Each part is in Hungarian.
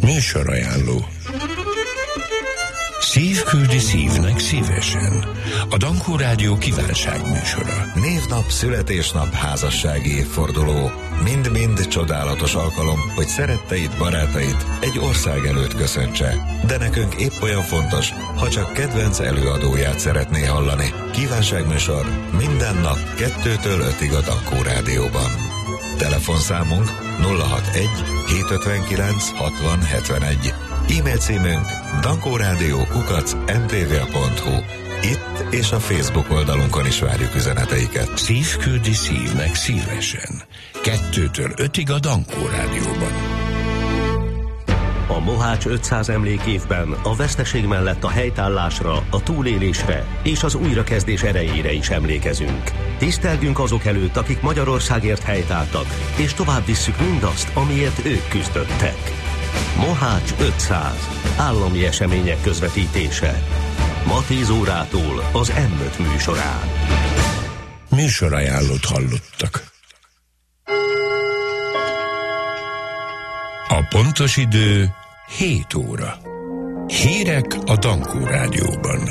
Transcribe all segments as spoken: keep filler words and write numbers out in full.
Műsorajánló. Szív küldi szívnek szívesen. A Dankó Rádió kívánságműsora. Névnap, születésnap, házassági évforduló. Mind-mind csodálatos alkalom, hogy szeretteid, barátait egy ország előtt köszöntse. De nekünk épp olyan fontos, ha csak kedvenc előadóját szeretné hallani. Kívánságműsor minden nap kettőtől ötig a Dankó Rádióban. Telefonszámunk nulla hatvanegy hétszázötvenkilenc hatvan hetvenegy. E-mail címünk dankórádió kukac em té vé pont hu. Itt és a Facebook oldalunkon is várjuk üzeneteiket. Szív küldi szívnek szívesen. Kettőtől ötig a Dankó Rádióban. A Mohács ötszáz emlékévben a veszteség mellett a helytállásra, a túlélésre és az újrakezdés erejére is emlékezünk. Tisztelgünk azok előtt, akik Magyarországért helytálltak, és tovább visszük mindazt, amiért ők küzdöttek. Mohács ötszáz. Állami események közvetítése. Ma tíz órától az em öt műsorán. Műsorajánlót hallottak. A pontos idő hét óra. Hírek a Dankó Rádióban.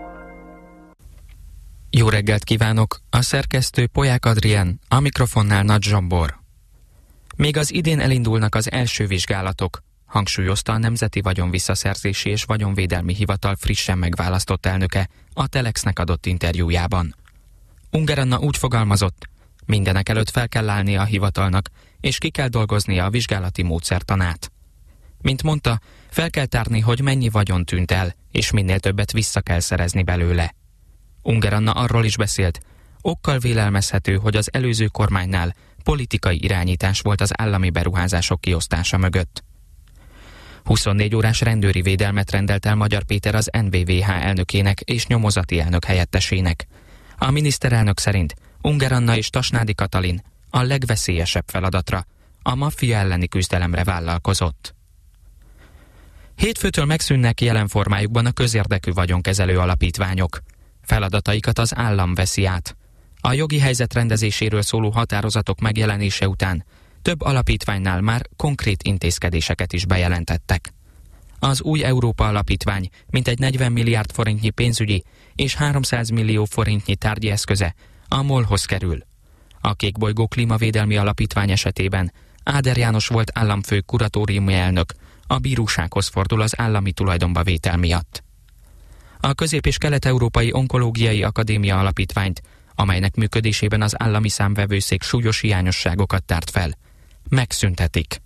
Jó reggelt kívánok! A szerkesztő Polyák Adrien, a mikrofonnál Nagy Zsombor. Még az idén elindulnak az első vizsgálatok, hangsúlyozta a Nemzeti Vagyonvisszaszerzési és Vagyonvédelmi Hivatal frissen megválasztott elnöke a Telexnek adott interjújában. Unger Anna úgy fogalmazott, mindenek előtt fel kell állnia a hivatalnak, és ki kell dolgoznia a vizsgálati módszertanát. Mint mondta, fel kell tárni, hogy mennyi vagyon tűnt el, és minél többet vissza kell szerezni belőle. Unger Anna arról is beszélt, okkal vélelmezhető, hogy az előző kormánynál politikai irányítás volt az állami beruházások kiosztása mögött. huszonnégy órás rendőri védelmet rendelt el Magyar Péter az en vé vé há elnökének és nyomozati elnök helyettesének. A miniszterelnök szerint Unger Anna és Tasnádi Katalin a legveszélyesebb feladatra, a maffia elleni küzdelemre vállalkozott. Hétfőtől megszűnnek jelen formájukban a közérdekű vagyonkezelő alapítványok. Feladataikat az állam veszi át. A jogi helyzet rendezéséről szóló határozatok megjelenése után több alapítványnál már konkrét intézkedéseket is bejelentettek. Az Új Európa Alapítvány mintegy negyven milliárd forintnyi pénzügyi és háromszáz millió forintnyi tárgyi eszköze a MOL-hoz kerül. A Kékbolygó Klímavédelmi Alapítvány esetében Áder János volt államfő kuratóriumi elnök, a bírósághoz fordul az állami tulajdonba vétel miatt. A Közép- és Kelet-Európai Onkológiai Akadémia Alapítványt, amelynek működésében az állami számvevőszék súlyos hiányosságokat tárt fel, megszüntetik.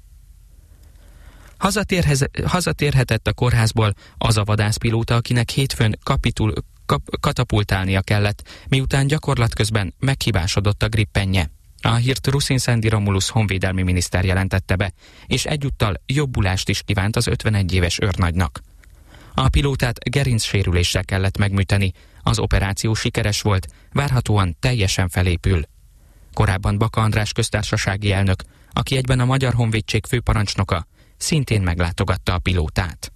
Hazatérhez, hazatérhetett a kórházból az a vadászpilóta, akinek hétfőn kapitul, kap, katapultálnia kellett, miután gyakorlat közben meghibásodott a grippenje. A hírt Ruszin Szendi Romulus honvédelmi miniszter jelentette be, és egyúttal jobbulást is kívánt az ötvenegy éves őrnagynak. A pilótát gerincsérüléssel kellett megműteni, az operáció sikeres volt, várhatóan teljesen felépül. Korábban Baka András köztársasági elnök, aki egyben a Magyar Honvédség főparancsnoka, szintén meglátogatta a pilótát.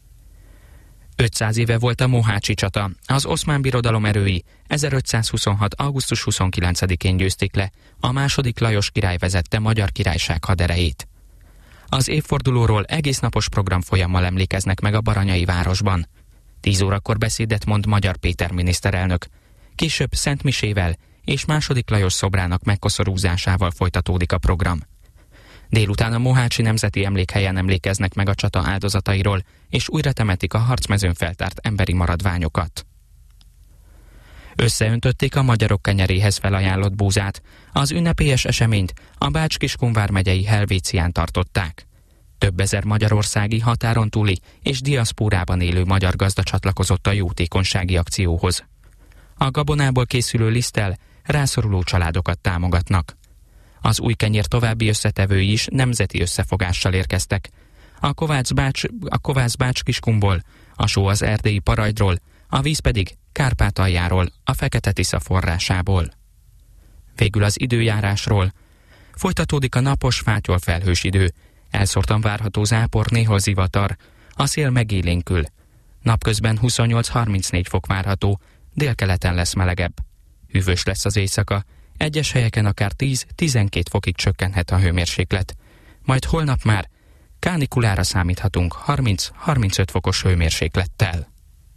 ötszáz éve volt a mohácsi csata. Az Oszmán Birodalom erői ezerötszázhuszonhat. augusztus huszonkilencedikén győzték le a második Lajos király vezette Magyar Királyság haderejét. Az évfordulóról egésznapos programfolyammal emlékeznek meg a Baranyai városban. Tíz órakor beszédet mond Magyar Péter miniszterelnök. Később Szent Misével és második Lajos szobrának megkoszorúzásával folytatódik a program. Délután a Mohácsi Nemzeti Emlékhelyen emlékeznek meg a csata áldozatairól, és újra temetik a harcmezőn feltárt emberi maradványokat. Összeöntötték a magyarok kenyeréhez felajánlott búzát. Az ünnepélyes eseményt a Bács-Kiskun megyei Helvécián tartották. Több ezer magyarországi határon túli és diaszpórában élő magyar gazda csatlakozott a jótékonysági akcióhoz. A gabonából készülő liszttel rászoruló családokat támogatnak. Az új kenyér további összetevői is nemzeti összefogással érkeztek. A Kovács Bács, a Kovács Bács-Kiskunból, a só az erdélyi Parajdról, a víz pedig Kárpátaljáról, a Fekete-Tisza forrásából. Végül az időjárásról. Folytatódik a napos, fátyol felhős idő. Elszórtan várható zápor, néhol zivatar. A szél megélénkül. Napközben huszonnyolc-harmincnégy fok várható, délkeleten lesz melegebb. Hűvös lesz az éjszaka, egyes helyeken akár tíz-tizenkét fokig csökkenhet a hőmérséklet. Majd holnap már Kánikulára számíthatunk harminc-harmincöt fokos hőmérséklettel.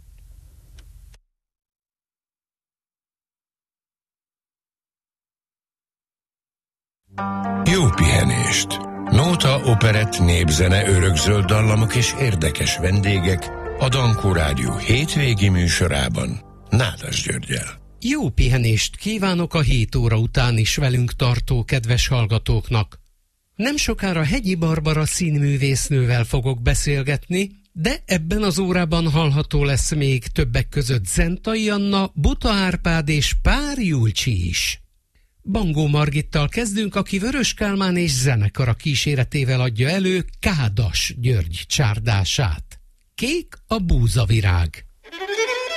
Jó pihenést! Nóta, operett, népzene, örökzöld dallamok és érdekes vendégek a Dankó Rádió hétvégi műsorában Nádas Györggyel. Jó pihenést kívánok a hét óra után is velünk tartó kedves hallgatóknak. Nem sokára Hegyi Barbara színművésznővel fogok beszélgetni, de ebben az órában hallható lesz még többek között Zentai Anna, Buta Árpád és Pár Julcsi is. Bangó Margittal kezdünk, aki Vörös Kálmán és zenekara kíséretével adja elő Kádas György csárdását. Kék a búzavirág.